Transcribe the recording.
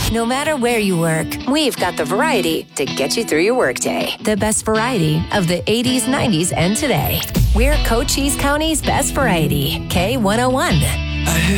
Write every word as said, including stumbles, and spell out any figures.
No matter where you work, we've got the variety to get you through your workday. The best variety of the eighties, nineties, and today. We're Cochise County's best variety. K one oh one.